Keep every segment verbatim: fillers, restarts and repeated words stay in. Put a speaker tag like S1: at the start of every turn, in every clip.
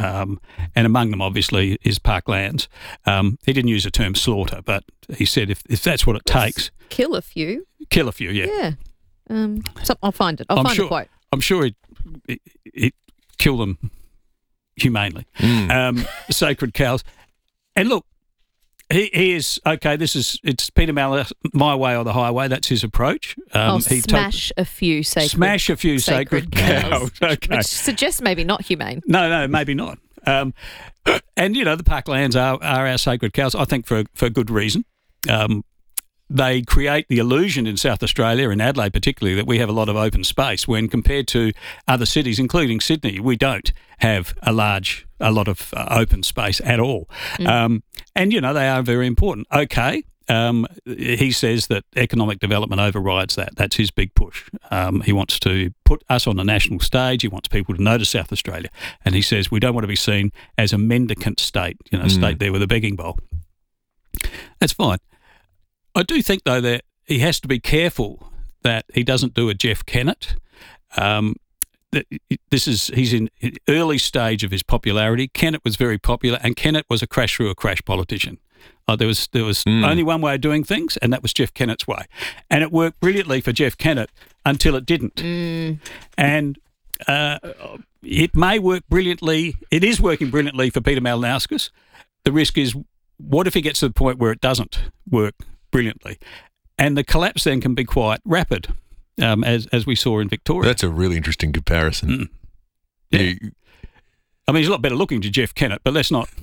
S1: Um, and among them, obviously, is Parklands. Um, he didn't use the term slaughter, but he said if, if that's what it takes...
S2: Kill a few.
S1: Kill a few, yeah.
S2: Yeah. Um, so I'll find it. I'll
S1: I'm
S2: find
S1: sure,
S2: the quote.
S1: I'm sure he'd, he'd, he'd kill them humanely.
S3: Mm.
S1: Um, sacred cows. And look, he, he is, okay, this is, it's Peter Malloch, my way or the highway. That's his approach. Um,
S2: I'll
S1: he
S2: smash
S1: told,
S2: a few sacred
S1: Smash a few sacred,
S2: sacred
S1: cows.
S2: cows.
S1: Okay.
S2: Which suggests maybe not humane.
S1: No, no, maybe not. Um, and, you know, the parklands are, are our sacred cows, I think, for, for good reason. Um, they create the illusion in South Australia, in Adelaide particularly, that we have a lot of open space when compared to other cities, including Sydney, we don't have a large, a lot of uh, open space at all. Mm. Um, and, you know, they are very important. Okay. Um, he says that economic development overrides that. That's his big push. Um, he wants to put us on the national stage. He wants people to notice South Australia. And he says we don't want to be seen as a mendicant state, you know, mm. state there with a begging bowl. That's fine. I do think, though, that he has to be careful that he doesn't do a Jeff Kennett. Um, this is he's in early stage of his popularity. Kennett was very popular, and Kennett was a crash through a crash politician. Uh, there was there was mm. only one way of doing things, and that was Jeff Kennett's way. And it worked brilliantly for Jeff Kennett until it didn't.
S2: Mm.
S1: And uh, it may work brilliantly. It is working brilliantly for Peter Malinauskas. The risk is, what if he gets to the point where it doesn't work brilliantly? And the collapse then can be quite rapid, um, as as we saw in Victoria.
S3: That's a really interesting comparison.
S1: Mm. Yeah.
S3: You,
S1: I mean, he's a lot better looking to Jeff Kennett, but let's not...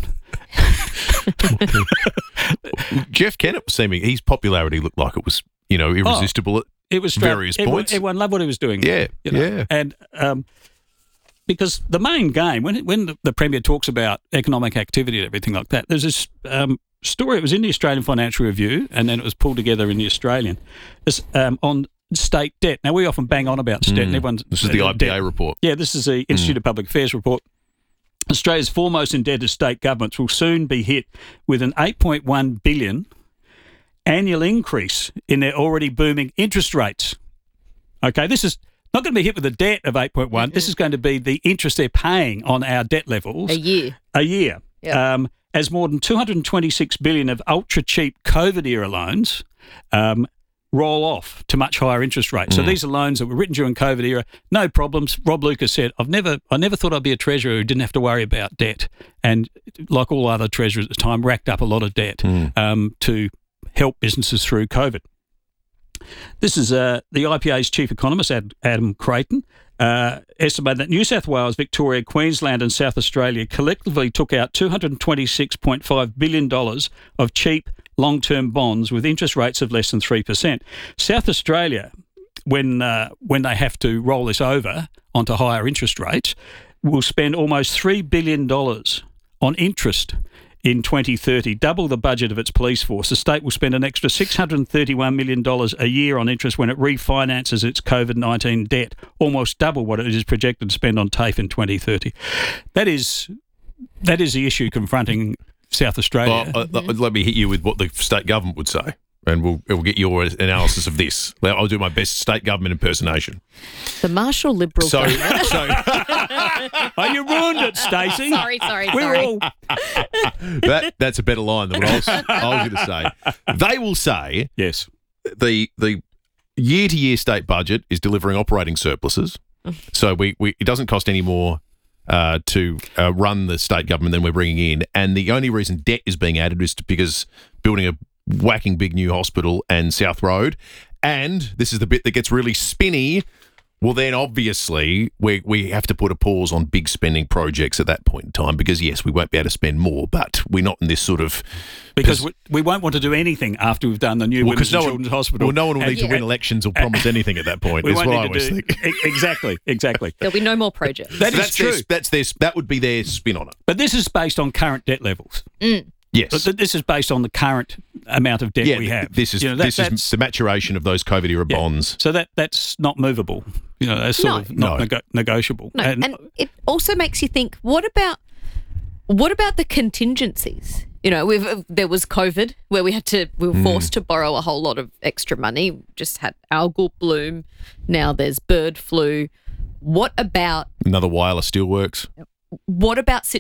S3: Jeff Kennett was seeming, his popularity looked like it was, you know, irresistible
S1: oh, it was
S3: at various
S1: everyone,
S3: points.
S1: Everyone loved what he was doing.
S3: Yeah,
S1: you know?
S3: yeah.
S1: And um, because the main game, when when the, the Premier talks about economic activity and everything like that, there's this um, story, it was in the Australian Financial Review, and then it was pulled together in the Australian, it's, um, on state debt. Now, we often bang on about state.
S3: Mm.
S1: Everyone's,
S3: this is the
S1: uh,
S3: I P A
S1: debt.
S3: report.
S1: Yeah, this is the Institute mm. of Public Affairs report. Australia's foremost indebted state governments will soon be hit with an eight point one billion dollars annual increase in their already booming interest rates. Okay, this is not going to be hit with a debt of eight point one. Mm-hmm. This is going to be the interest they're paying on our debt levels.
S2: A year.
S1: A year.
S2: Yep.
S1: Um, as more than two hundred twenty-six billion dollars of ultra-cheap COVID-era loans um, roll off to much higher interest rates. Mm. So these are loans that were written during COVID era, no problems. Rob Lucas said, I've never I never thought I'd be a treasurer who didn't have to worry about debt. And like all other treasurers at the time, racked up a lot of debt mm. um, to help businesses through COVID. This is uh, the I P A's chief economist, Ad, Adam Creighton, uh, estimated that New South Wales, Victoria, Queensland and South Australia collectively took out two hundred twenty-six point five billion dollars of cheap long-term bonds with interest rates of less than three percent. South Australia, when uh, when they have to roll this over onto higher interest rates, will spend almost three billion dollars on interest in twenty thirty, double the budget of its police force. The state will spend an extra six hundred thirty-one million dollars a year on interest when it refinances its COVID nineteen debt, almost double what it is projected to spend on TAFE in twenty thirty. That is, that is the issue confronting South Australia.
S3: Well, uh, let me hit you with what the state government would say, and we'll we'll get your analysis of this. I'll do my best state government impersonation.
S2: The Marshall Liberal
S3: so,
S2: government.
S3: So,
S1: oh, you ruined it, Stacey.
S2: Sorry, sorry,
S1: We're
S2: sorry.
S1: all...
S3: that that's a better line than what I was, I was going to say. They will say
S1: yes.
S3: The the year to year state budget is delivering operating surpluses, so we, we it doesn't cost any more Uh, to uh, run the state government than we're bringing in. And the only reason debt is being added is to, because building a whacking big new hospital and South Road. And this is the bit that gets really spinny. Well, then obviously we we have to put a pause on big spending projects at that point in time because, yes, we won't be able to spend more, but we're not in this sort of...
S1: Because we, we won't want to do anything after we've done the new
S3: well,
S1: Women's
S3: no
S1: and
S3: one,
S1: Children's Hospital.
S3: Well, no one will
S1: and,
S3: need to
S1: yeah.
S3: win elections or promise anything at that point.
S1: We
S3: That's
S1: won't
S3: what
S1: need
S3: I
S1: to
S3: always
S1: do,
S3: think.
S1: e- Exactly, exactly.
S2: There'll be no more projects.
S1: That
S3: so
S1: is
S3: that's
S1: true.
S3: Their, that's their, that would be their spin on it.
S1: But this is based on current debt levels.
S2: Mm.
S3: Yes.
S1: But this is based on the current amount of debt
S3: yeah,
S1: we have.
S3: This is
S1: you know, that,
S3: this is the maturation of those COVID era
S1: yeah.
S3: bonds.
S1: So that that's not movable. You know, that's sort
S2: No.
S1: of not
S3: No.
S1: nego- negotiable.
S2: No,
S1: And,
S2: and it also makes you think, what about what about the contingencies? You know, we've there was COVID where we had to we were forced mm. to borrow a whole lot of extra money. Just had algal bloom. Now there's bird flu. What about
S3: another Wyler Steelworks?
S2: What about